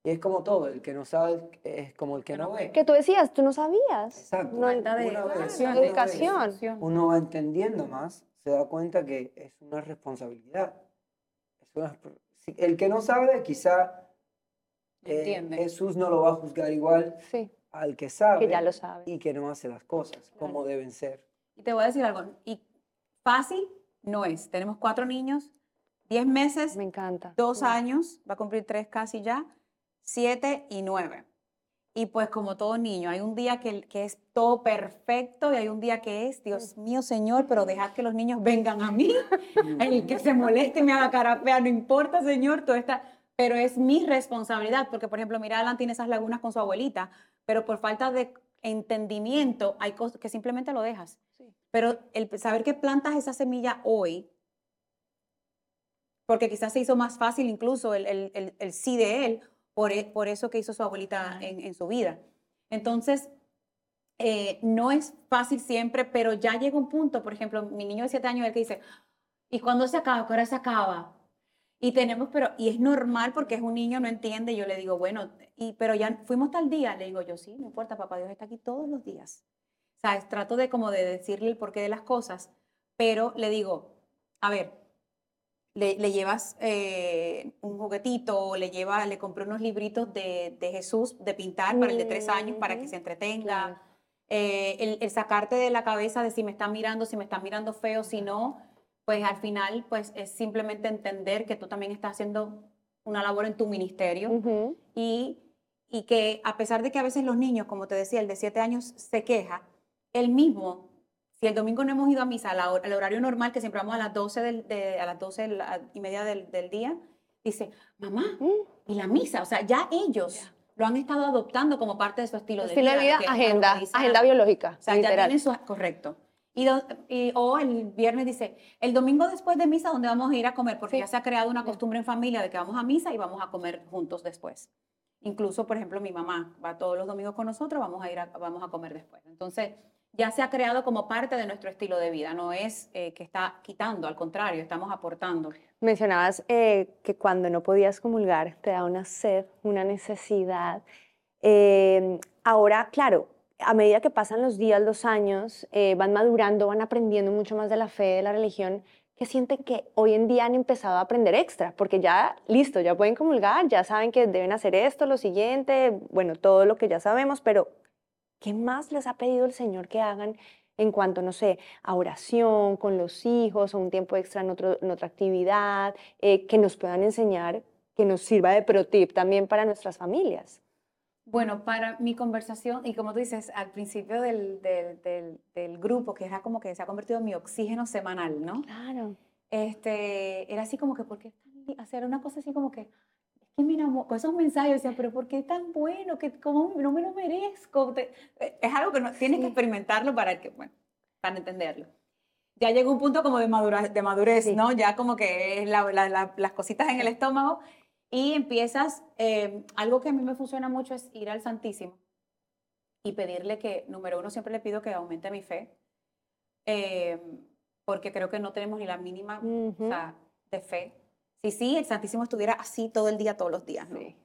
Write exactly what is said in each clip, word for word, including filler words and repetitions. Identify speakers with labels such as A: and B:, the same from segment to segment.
A: Y es como todo, el que no sabe es como el que no ve.
B: Que tú decías, tú no sabías.
A: Exacto.
B: No,
C: Falta de
A: Una vez,
C: educación,
A: una
C: de
A: vez
B: educación.
A: uno va entendiendo más, se da cuenta que es una responsabilidad. Es una- si- el que no sabe, quizá
C: No
A: eh,
C: entiende.
A: Jesús no lo va a juzgar igual
B: Sí,
A: al que sabe
B: que ya lo sabe.
A: y que no hace las cosas como deben ser.
C: Y te voy a decir algo, y fácil no es. Tenemos cuatro niños, diez meses,
B: Me encanta.
C: dos años, va a cumplir tres casi ya, siete y nueve. Y pues como todo niño, hay un día que, que es todo perfecto y hay un día que es, Dios mío, Señor, pero dejad que los niños vengan a mí. El que se moleste y me haga cara fea, no importa, Señor, todo está... Pero es mi responsabilidad, porque por ejemplo, mira, Alan tiene esas lagunas con su abuelita, pero por falta de entendimiento hay cosas que simplemente lo dejas.
B: Sí.
C: Pero el saber que plantas esa semilla hoy, porque quizás se hizo más fácil incluso el, el, el, el sí de él, por, por eso que hizo su abuelita en, en su vida. Entonces, eh, no es fácil siempre, pero ya llega un punto, por ejemplo, mi niño de siete años, el que dice, ¿y cuándo se acaba? ¿Qué hora se acaba? Y tenemos, pero, y es normal porque es un niño, no entiende, yo le digo, bueno, y, pero ya fuimos tal día, le digo yo, sí, no importa, papá Dios está aquí todos los días. ¿Sabes? Trato de como de decirle el porqué de las cosas, pero le digo, a ver, le, le llevas eh, un juguetito, le lleva, le compré unos libritos de, de Jesús de pintar para el de tres años para que se entretenga.
B: Claro.
C: Eh, el, el sacarte de la cabeza de si me están mirando, si me están mirando feo, si no, pues al final pues es simplemente entender que tú también estás haciendo una labor en tu ministerio
B: Ujú.
C: y, y que a pesar de que a veces los niños, como te decía, el de siete años se queja, él mismo, si el domingo no hemos ido a misa al al horario normal, que siempre vamos a las doce, del, de, a las doce y media del, del día, dice, mamá, ¿y la misa? O sea, ya ellos
B: Ya.
C: lo han estado adoptando como parte de su estilo,
B: Estilo
C: de
B: de
C: vida.
B: vida,
C: que es algo
B: agenda,
C: que dice
B: agenda
C: Ana.
B: biológica,
C: O sea, ya
B: literal.
C: tienen su... Correcto. Y, do- y- o el viernes dice, el domingo después de misa, ¿dónde vamos a ir a comer? Porque
B: Sí.
C: ya se ha creado una
B: Ya.
C: costumbre en familia de que vamos a misa y vamos a comer juntos después. Incluso, por ejemplo, mi mamá va todos los domingos con nosotros, vamos a ir a, vamos a comer después. Entonces, ya se ha creado como parte de nuestro estilo de vida, no es eh, que está quitando, al contrario, estamos aportando.
B: Mencionabas eh, que cuando no podías comulgar te da una sed, una necesidad. Eh, ahora, claro, a medida que pasan los días, los años, eh, van madurando, van aprendiendo mucho más de la fe, de la religión, que sienten que hoy en día han empezado a aprender extra, porque ya, listo, ya pueden comulgar, ya saben que deben hacer esto, lo siguiente, bueno, todo lo que ya sabemos, pero ¿qué más les ha pedido el Señor que hagan en cuanto, no sé, a oración con los hijos o un tiempo extra en, otro, en otra actividad, eh, que nos puedan enseñar, que nos sirva de pro tip también para nuestras familias?
C: Bueno, para mi conversación, y como tú dices, al principio del, del, del, del grupo, que era como que se ha convertido en mi oxígeno semanal, ¿no?
B: Claro.
C: Este, era así como que, ¿por qué tan, hacer una cosa así como que, es que mira, con esos mensajes yo decía, pero ¿por qué tan bueno? Que ¿cómo no me lo merezco? Te, es algo que no, tienes
B: Sí.
C: que experimentarlo para, que, bueno, para entenderlo. Ya llegó un punto como de, madura, de madurez,
B: Sí.
C: ¿no? Ya como que es la, la, la, las cositas en
B: Sí.
C: el estómago y empiezas, eh, algo que a mí me funciona mucho es ir al Santísimo y pedirle que, número uno, siempre le pido que aumente mi fe, eh, porque creo que no tenemos ni la mínima,
B: Ujú.
C: o sea, de fe. Sí, sí, el Santísimo estuviera así todo el día, todos los días, ¿no?
B: Sí.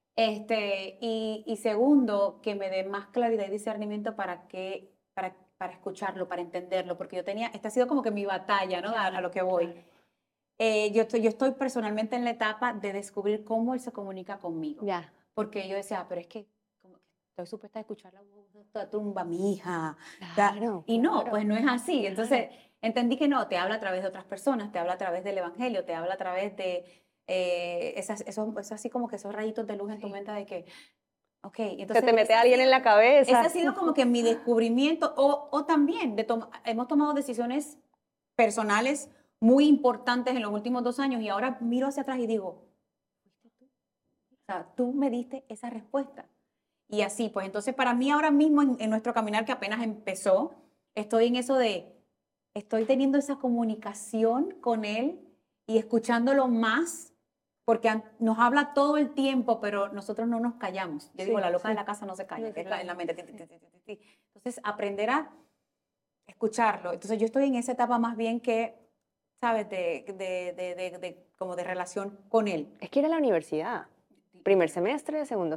C: Este, y, y segundo, que me dé más claridad y discernimiento para que, para, para escucharlo, para entenderlo, porque yo tenía, esta ha sido como que mi batalla, ¿no? A, a lo que voy.
B: Claro.
C: Eh, yo, estoy, yo estoy personalmente en la etapa de descubrir cómo él se comunica conmigo.
B: Ya.
C: Porque yo decía, "Ah, pero es que, como que estoy supuesta a escuchar la voz de esta tumba, mi hija".
B: Claro,
C: Y no,
B: claro.
C: pues no es así.
B: Claro.
C: Entonces entendí que no, te habla a través de otras personas, te habla a través del Evangelio, te habla a través de eh, esas, esos, esos así como que esos rayitos de luz en tu
B: Sí.
C: mente de que, ok,
B: Se
C: entonces...
B: te mete
C: ese ha
B: alguien en
C: sido-
B: la cabeza.
C: Ese ha sido como que mi descubrimiento, o, o también de tom- hemos tomado decisiones personales muy importantes en los últimos dos años y ahora miro hacia atrás y digo, ¿fuiste tú? O sea, tú me diste esa respuesta. Y así, pues entonces para mí ahora mismo en, en nuestro caminar que apenas empezó, estoy en eso de, estoy teniendo esa comunicación con él y escuchándolo más, porque an- nos habla todo el tiempo, pero nosotros no nos callamos. Yo
B: Sí,
C: digo, la loca
B: sí.
C: de la casa no se calla,
B: No
C: que
B: se
C: es la, en la
B: calla,
C: mente. ti, ti,
B: sí.
C: ti, ti, ti, ti. Entonces, aprender a escucharlo. Entonces, yo estoy en esa etapa más bien que, ¿sabes? De, de, de, de, de- como de relación con él.
B: Es que ir a la universidad. Primer semestre, segundo